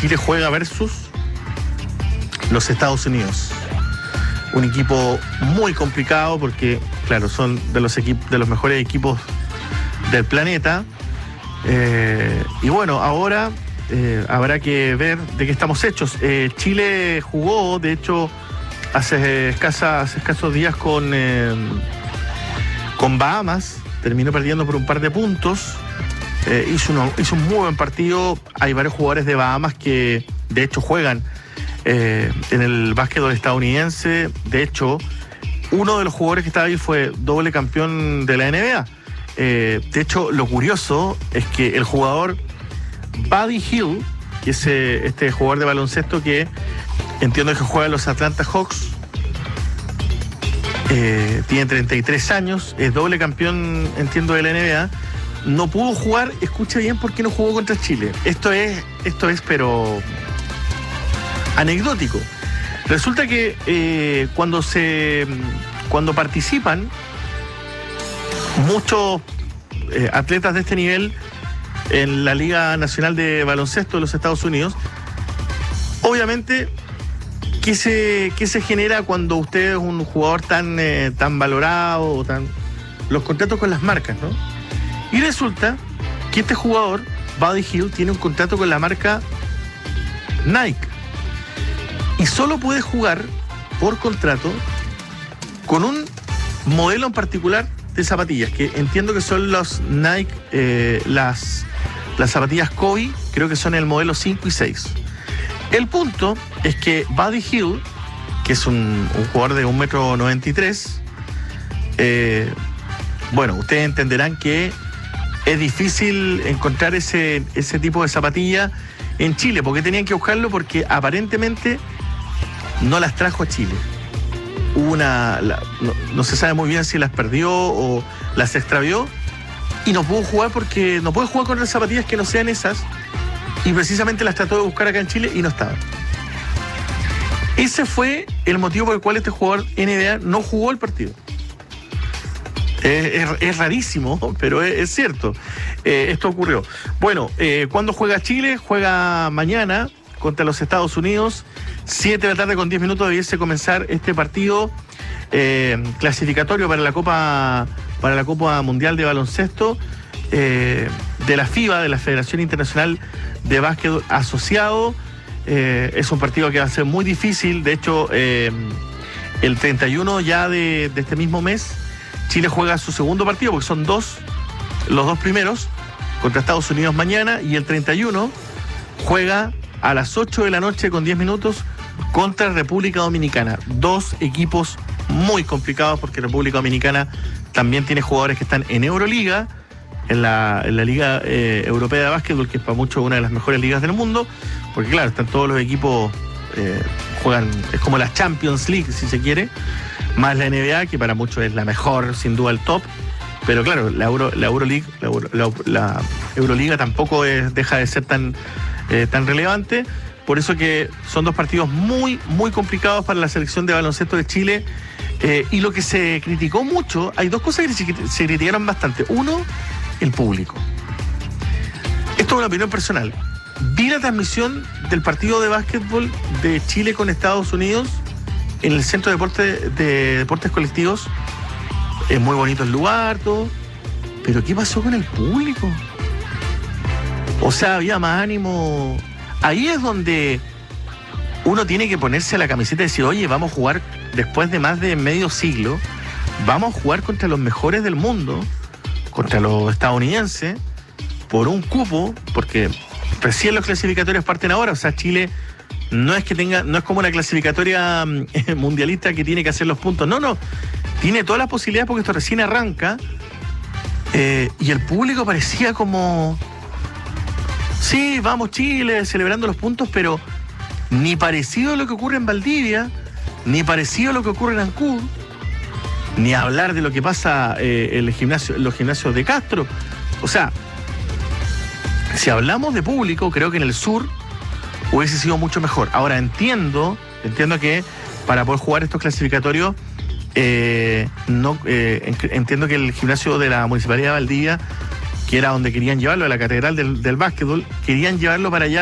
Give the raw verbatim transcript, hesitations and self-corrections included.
Chile juega versus los Estados Unidos. Un equipo muy complicado porque, claro, son de los equipos, de los mejores equipos del planeta. Eh, y bueno, ahora eh, habrá que ver de qué estamos hechos. Eh, Chile jugó, de hecho, hace, escasa, hace escasos días con, eh, con Bahamas. Terminó perdiendo por un par de puntos. Eh, hizo, uno, hizo un muy buen partido. Hay varios jugadores de Bahamas que, de hecho, juegan Eh, en el básquetbol estadounidense. De hecho, uno de los jugadores que estaba ahí fue doble campeón de la N B A. Eh, de hecho, lo curioso es que el jugador Buddy Hield, que es eh, este jugador de baloncesto que entiendo que juega en los Atlanta Hawks, eh, tiene treinta y tres años, es doble campeón, entiendo, de la N B A. No pudo jugar, escucha bien, por qué no jugó contra Chile. Esto es, esto es, pero anecdótico. Resulta que eh, cuando se cuando participan muchos eh, atletas de este nivel en la Liga Nacional de Baloncesto de los Estados Unidos, obviamente, ¿qué se, qué se genera cuando usted es un jugador tan, eh, tan valorado o tan, los contratos con las marcas, ¿no? Y resulta que este jugador, Buddy Hield, tiene un contrato con la marca Nike. Y solo puede jugar por contrato con un modelo en particular de zapatillas, que entiendo que son los Nike, eh, las, las zapatillas Kobe, creo que son el modelo cinco y seis. El punto es que Buddy Hield, que es un, un jugador de un metro noventa y tres, eh, bueno, ustedes entenderán que es difícil encontrar ese, ese tipo de zapatilla en Chile, porque tenían que buscarlo porque aparentemente no las trajo a Chile. Una, la, no, no se sabe muy bien si las perdió o las extravió y no pudo jugar porque no puede jugar con las zapatillas que no sean esas, y precisamente las trató de buscar acá en Chile y no estaban. Ese fue el motivo por el cual este jugador N B A no jugó el partido. Es, es, es rarísimo, pero es, es cierto. Eh, esto ocurrió. Bueno, eh, ¿cuándo juega Chile? Juega mañana contra los Estados Unidos. siete de la tarde con diez minutos debiese comenzar este partido eh, clasificatorio para la Copa para la Copa Mundial de Baloncesto eh, de la FIBA, de la Federación Internacional de Básquet Asociado. Eh, es un partido que va a ser muy difícil. De hecho, eh, el treinta y uno ya de, de este mismo mes, Chile juega su segundo partido, porque son dos, los dos primeros, contra Estados Unidos mañana, y el treinta y uno juega a las ocho de la noche con diez minutos contra República Dominicana. Dos equipos muy complicados porque República Dominicana también tiene jugadores que están en Euroliga, en la, en la Liga eh, Europea de Básquetbol, que es para muchos una de las mejores ligas del mundo, porque claro, están todos los equipos, eh, juegan, es como la Champions League, si se quiere, más la N B A, que para muchos es la mejor, sin duda el top. Pero claro, la Euro, la Euroleague, la, Euro, la, la Euroliga tampoco es, deja de ser tan Eh, tan relevante. Por eso que son dos partidos muy, muy complicados para la selección de baloncesto de Chile. Eh, y lo que se criticó mucho, hay dos cosas que se, se criticaron bastante. Uno, el público. Esto es una opinión personal. Vi la transmisión del partido de básquetbol de Chile con Estados Unidos en el Centro de Deportes, de Deportes Colectivos. Es muy bonito el lugar, todo. Pero ¿qué pasó con el público? O sea, había más ánimo. Ahí es donde uno tiene que ponerse la camiseta y decir, oye, vamos a jugar después de más de medio siglo, vamos a jugar contra los mejores del mundo, contra los estadounidenses, por un cupo, porque recién los clasificatorios parten ahora. O sea, Chile no es que tenga, no es como una clasificatoria mundialista que tiene que hacer los puntos. No, no. Tiene todas las posibilidades porque esto recién arranca. Eh, y el público parecía como... Sí, vamos Chile, celebrando los puntos, pero ni parecido a lo que ocurre en Valdivia, ni parecido a lo que ocurre en Ancud, ni hablar de lo que pasa eh, en el gimnasio, en los gimnasios de Castro. O sea, si hablamos de público, creo que en el sur hubiese sido mucho mejor. Ahora entiendo, entiendo que para poder jugar estos clasificatorios, eh, no, eh, entiendo que el gimnasio de la Municipalidad de Valdivia, que era donde querían llevarlo, a la Catedral del, del Básquetbol, querían llevarlo para allá